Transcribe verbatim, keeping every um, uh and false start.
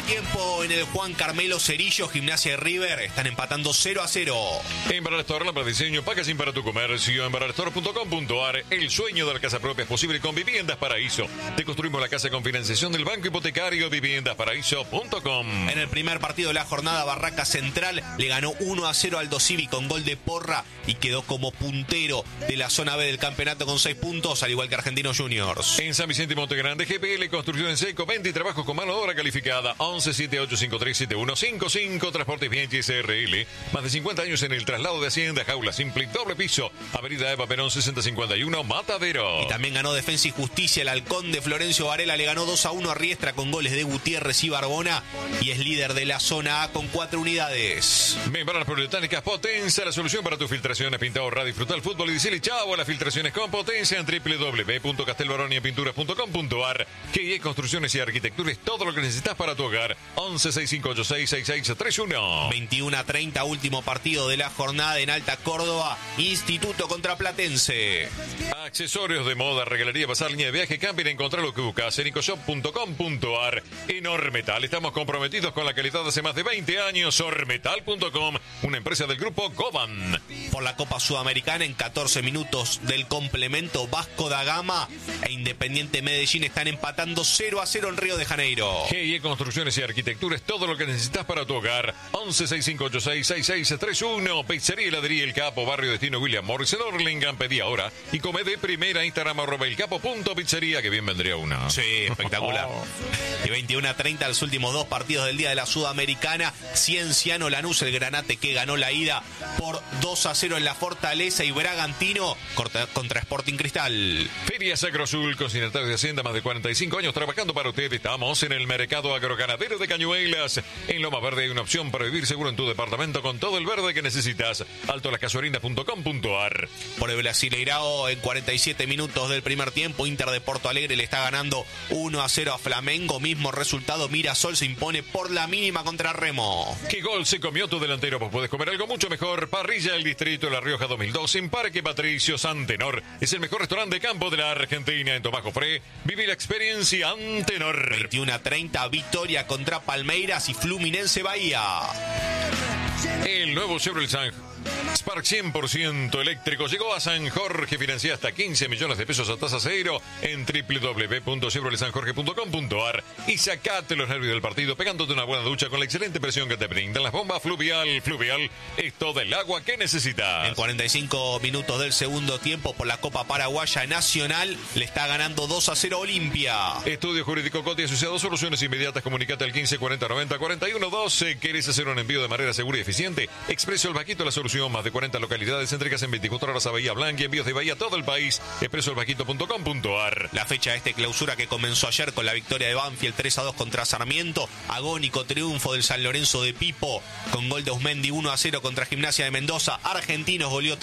tiempo en el Juan Carmelo Cerillo, Gimnasia y River están empatando cero a cero. En Barrastor, para diseño, packaging para tu comercio, en barrastor punto com punto ar. El sueño de la casa propia es posible con Viviendas Paraíso. Te construimos la casa con financiación del Banco Hipotecario, viviendas paraíso punto com. En el primer partido de la jornada, Barraca Central le ganó uno a cero al Aldo Civi con gol de Porra y quedó como puntero de la zona B del campeonato con seis puntos, al igual que Argentinos Juniors. En San Vicente y Monte Grande, G P L Construcción en Seco, venta y trabajos con mano de obra calificada. once siete ocho cinco tres siete uno cinco cinco. Transportes Bianchi S R L. Más de cincuenta años en el traslado de Hacienda. Jaula simple, doble piso. Avenida Eva Perón sesenta cincuenta y uno, Matadero. Y también ganó Defensa y Justicia. El Halcón de Florencio Varela le ganó dos a uno a Riestra con goles de Gutiérrez y Barbona. Y es líder de la zona A con cuatro unidades. Membranas Poliuretánicas Potencia, la solución para tus filtraciones. Pintado, radio, disfrutar el fútbol y decirle chavo a las filtraciones con potencia en doble u doble u doble u punto castelbaroniapinturas punto com punto ar. G I E Construcciones y Arquitectura es todo lo que necesitas para tu hogar. once seis cinco ocho seis seis seis tres uno. veintiuno a treinta, último partido de la jornada en Alta Córdoba. Instituto contra Platense. Accesorios de moda, regalería, pasar línea de viaje, camping, encontrar lo que buscas en ecoshop punto com punto ar. En Ormetal estamos comprometidos con la calidad hace más de veinte años. Ormetal punto com, una empresa del grupo Goban. Por la Copa Sudamericana, en catorce minutos del complemento, Vasco da Gama e Independiente Medellín están empatando cero a cero en Río de Janeiro. G I E Construcciones y Arquitectura es todo lo que necesitas para tu hogar. once seis cinco ocho seis seis seis tres uno. Pizzería Heladería El Capo, Barrio Destino William Morris en Orlingham. Pedí ahora y come de primera. Instagram arroba el capo punto pizzería, que bien vendría una. Sí, espectacular. Y veintiuno a treinta, los últimos dos partidos del día de la Sudamericana. Cienciano Lanús, el Granate que ganó la ida por dos a cero en la Fortaleza, y Bragantino contra, contra Sporting Cristal. Feria Sacro Azul, consignatarios de Hacienda, más de cuarenta y cinco años trabajando para usted. Estamos en el mercado agroganadero de Cañuelas. En Loma Verde hay una opción para vivir seguro en tu departamento con todo el verde que necesitas. alto las casuarinas punto com punto ar. Por el Brasileirao, en cuarenta y siete minutos del primer tiempo, Inter de Porto Alegre le está ganando uno a cero a Flamengo. Mismo resultado, Mirasol se impone por la mínima contra Remo. ¿Qué gol se comió tu delantero? Vos podés comer algo mucho mejor. Parrilla El Distrito de La Rioja dos mil dos en Parque Patricio Antenor. Es el mejor restaurante de campo de la Argentina. En Tomás Jofré, vive la experiencia Antenor. veintiuno a treinta, Victoria contra Palmeiras y Fluminense Bahía. El nuevo Chevrolet San Spark cien por ciento eléctrico llegó a San Jorge. Financia hasta quince millones de pesos a tasa cero en doble u doble u doble u punto chevrolet san jorge punto com punto ar. Y sacate los nervios del partido pegándote una buena ducha con la excelente presión que te brindan las bombas Fluvial. Fluvial es todo el agua que necesitas. En cuarenta y cinco minutos del segundo tiempo, por la Copa Paraguaya Nacional, le está ganando dos a cero Olimpia. Estudio Jurídico Coti Asociados, soluciones inmediatas. Comunicate al quince cuarenta noventa cuarenta y uno doce. ¿Querés hacer un envío de manera segura y eficiente? Expreso El Vaquito, la solución. Más de cuarenta localidades, entregas en veinticuatro horas a Bahía Blanca y envíos de Bahía a todo el país. expreso el vaquito punto com punto ar. La fecha de este clausura, que comenzó ayer con la victoria de Banfield tres a dos contra Sarmiento. Agónico triunfo del San Lorenzo de Pipo con gol de Osmendi uno a cero contra Gimnasia de Mendoza. Argentinos goleó